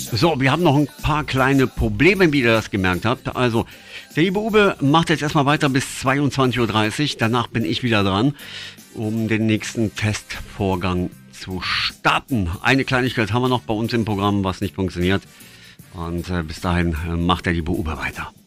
So, wir haben noch ein paar kleine Probleme, wie ihr das gemerkt habt. Also, der liebe Uwe macht jetzt erstmal weiter bis 22:30 Uhr. Danach bin ich wieder dran, um den nächsten Testvorgang zu starten. Eine Kleinigkeit haben wir noch bei uns im Programm, was nicht funktioniert. Und bis dahin macht der liebe Uwe weiter.